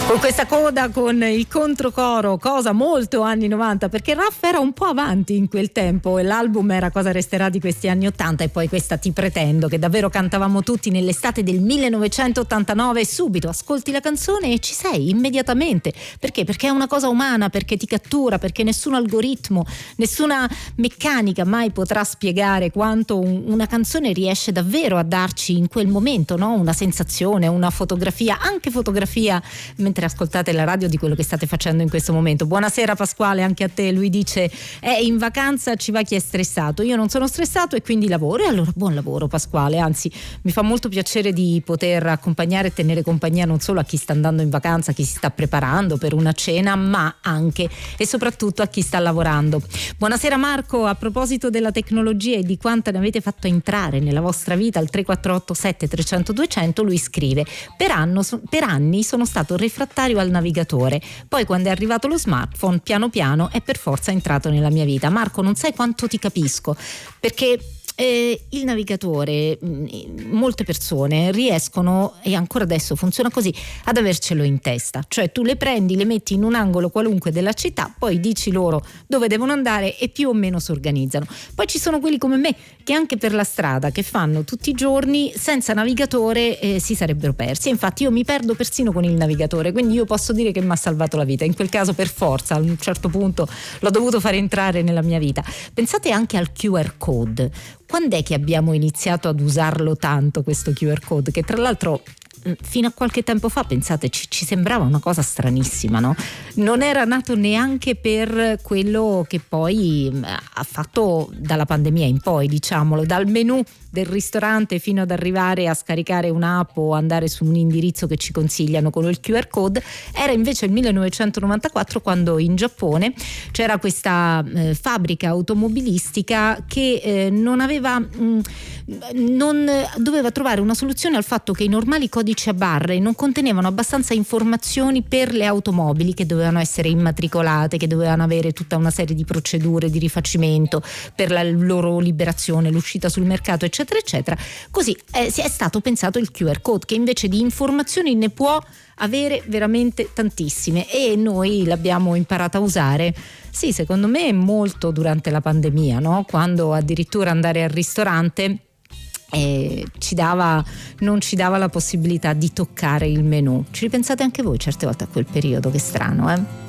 Con questa coda, con il controcoro, cosa molto anni 90, perché Raff era un po' avanti in quel tempo e l'album era Cosa resterà di questi anni 80, e poi questa Ti pretendo, che davvero cantavamo tutti nell'estate del 1989. E subito ascolti la canzone e ci sei immediatamente. Perché? Perché è una cosa umana, perché ti cattura, perché nessun algoritmo, nessuna meccanica mai potrà spiegare quanto una canzone riesce davvero a darci in quel momento, no? Una sensazione, una fotografia, anche fotografia mentre ascoltate la radio, di quello che state facendo in questo momento. Buonasera Pasquale, anche a te. Lui dice: in vacanza ci va chi è stressato. Io non sono stressato e quindi lavoro. E allora buon lavoro Pasquale, anzi mi fa molto piacere di poter accompagnare e tenere compagnia non solo a chi sta andando in vacanza, a chi si sta preparando per una cena, ma anche e soprattutto a chi sta lavorando. Buonasera Marco, a proposito della tecnologia e di quanta ne avete fatto entrare nella vostra vita al 3487 300 200, lui scrive: per anni sono stato refrattario al navigatore, poi quando è arrivato lo smartphone piano piano è per forza entrato nella mia vita. Marco, non sai quanto ti capisco, perché il navigatore, molte persone riescono, e ancora adesso funziona così, ad avercelo in testa, cioè tu le prendi, le metti in un angolo qualunque della città, poi dici loro dove devono andare e più o meno si organizzano. Poi ci sono quelli come me che anche per la strada, che fanno tutti i giorni, senza navigatore si sarebbero persi, e infatti io mi perdo persino con il navigatore, quindi io posso dire che mi ha salvato la vita. In quel caso per forza a un certo punto l'ho dovuto fare entrare nella mia vita. Pensate anche al QR code. Quando è che abbiamo iniziato ad usarlo tanto, questo QR code, che tra l'altro fino a qualche tempo fa, pensate, ci sembrava una cosa stranissima, no? Non era nato neanche per quello che poi ha fatto dalla pandemia in poi, diciamolo, dal menù del ristorante fino ad arrivare a scaricare un'app o andare su un indirizzo che ci consigliano con il QR code. Era invece il 1994, quando in Giappone c'era questa fabbrica automobilistica che non doveva trovare una soluzione al fatto che i normali codici a barre non contenevano abbastanza informazioni per le automobili che dovevano essere immatricolate, che dovevano avere tutta una serie di procedure di rifacimento per la loro liberazione, l'uscita sul mercato, eccetera eccetera. Così è stato pensato il QR code, che invece di informazioni ne può avere veramente tantissime, e noi l'abbiamo imparata a usare, sì, secondo me molto durante la pandemia, no? Quando addirittura andare al ristorante non ci dava la possibilità di toccare il menù. Ci ripensate anche voi certe volte a quel periodo? Che strano,